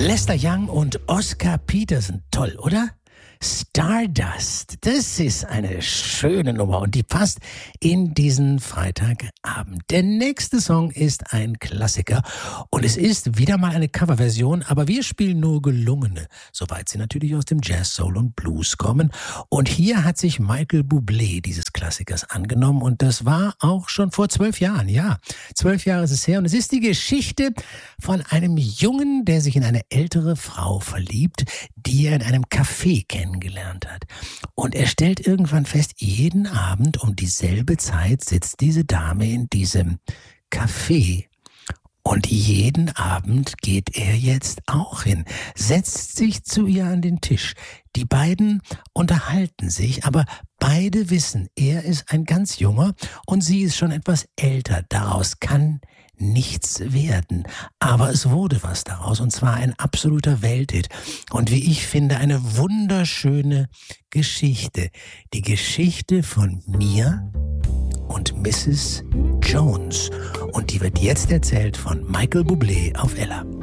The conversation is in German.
Lester Young und Oscar Peterson. Toll, oder? Stardust, das ist eine schöne Nummer und die passt in diesen Freitagabend. Der nächste Song ist ein Klassiker und es ist wieder mal eine Coverversion, aber wir spielen nur gelungene, soweit sie natürlich aus dem Jazz, Soul und Blues kommen. Und hier hat sich Michael Bublé dieses Klassikers angenommen und das war auch schon vor 12 Jahren, ja. 12 Jahre ist es her und es ist die Geschichte von einem Jungen, der sich in eine ältere Frau verliebt, die er in einem Café kennengelernt hat. Und er stellt irgendwann fest, jeden Abend um dieselbe Zeit sitzt diese Dame in diesem Café. Und jeden Abend geht er jetzt auch hin, setzt sich zu ihr an den Tisch. Die beiden unterhalten sich, aber beide wissen, er ist ein ganz junger und sie ist schon etwas älter. Daraus kann nichts werden. Aber es wurde was daraus und zwar ein absoluter Welthit. Und wie ich finde, eine wunderschöne Geschichte. Die Geschichte von mir und Mrs. Jones. Und die wird jetzt erzählt von Michael Bublé auf Ella.